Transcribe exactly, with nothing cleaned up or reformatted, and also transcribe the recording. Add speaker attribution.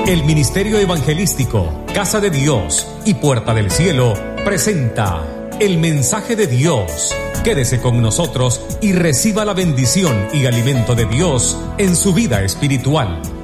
Speaker 1: El Ministerio Evangelístico, Casa de Dios y Puerta del Cielo presenta el mensaje de Dios. Quédese con nosotros y reciba la bendición y alimento de Dios en su vida espiritual.